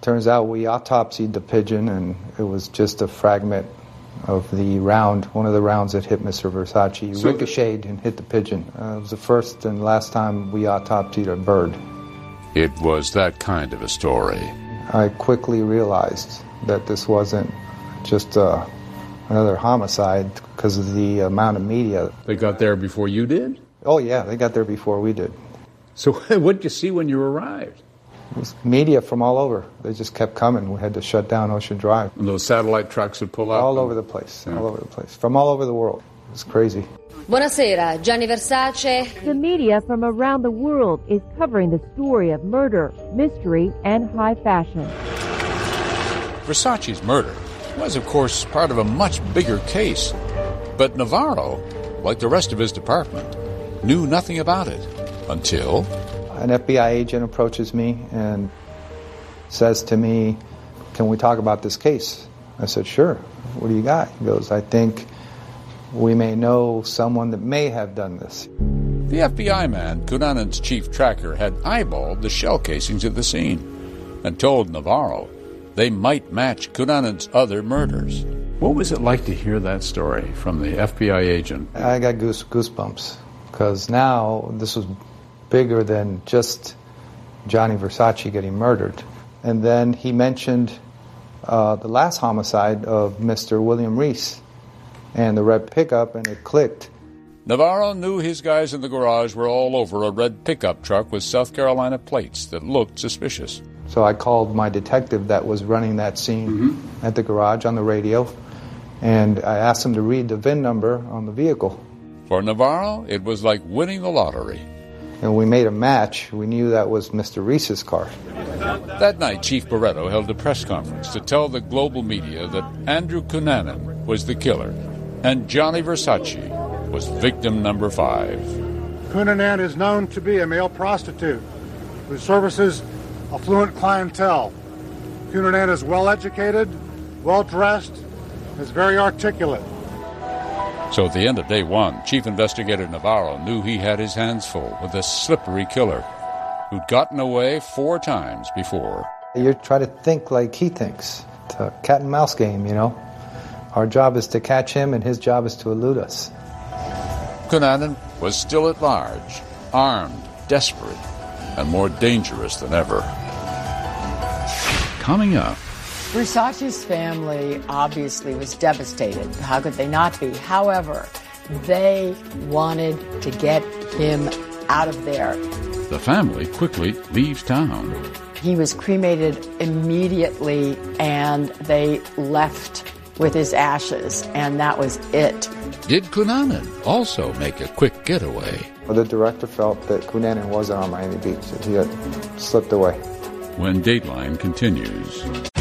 Turns out we autopsied the pigeon, and it was just a fragment of the round, one of the rounds that hit Mr. Versace, ricocheted and hit the pigeon. It was the first and last time we autopsied a bird. It was that kind of a story. I quickly realized that this wasn't just another homicide because of the amount of media. They got there before you did? Oh, yeah, they got there before we did. So what did you see when you arrived? It was media from all over. They just kept coming. We had to shut down Ocean Drive. And those satellite trucks would pull out? All over the place, all over the place. From all over the world. It was crazy. Buonasera, Gianni Versace. The media from around the world is covering the story of murder, mystery, and high fashion. Versace's murder was, of course, part of a much bigger case. But Navarro, like the rest of his department, knew nothing about it until... An FBI agent approaches me and says to me, "Can we talk about this case?" I said, "Sure. What do you got?" He goes, "I think we may know someone that may have done this." The FBI man, Cunanan's chief tracker, had eyeballed the shell casings at the scene and told Navarro they might match Cunanan's other murders. What was it like to hear that story from the FBI agent? I got goosebumps because now this was bigger than just Gianni Versace getting murdered. And then he mentioned the last homicide of Mr. William Reese and the red pickup, and it clicked. Navarro knew his guys in the garage were all over a red pickup truck with South Carolina plates that looked suspicious. So I called my detective that was running that scene at the garage on the radio, and I asked him to read the VIN number on the vehicle. For Navarro, it was like winning the lottery. And we made a match. We knew that was Mr. Reese's car. That night, Chief Barretto held a press conference to tell the global media that Andrew Cunanan was the killer and Gianni Versace was victim number 5. Cunanan is known to be a male prostitute who services affluent clientele. Cunanan is well-educated, well-dressed, is very articulate. So at the end of day 1, Chief Investigator Navarro knew he had his hands full with a slippery killer who'd gotten away 4 times before. You try to think like he thinks. It's a cat and mouse game, you know. Our job is to catch him, and his job is to elude us. Cunanan was still at large, armed, desperate, and more dangerous than ever. Coming up, Versace's family obviously was devastated. How could they not be? However, they wanted to get him out of there. The family quickly leaves town. He was cremated immediately, and they left with his ashes, and that was it. Did Cunanan also make a quick getaway? Well, the director felt that Cunanan wasn't on Miami Beach, that he had slipped away. When Dateline continues.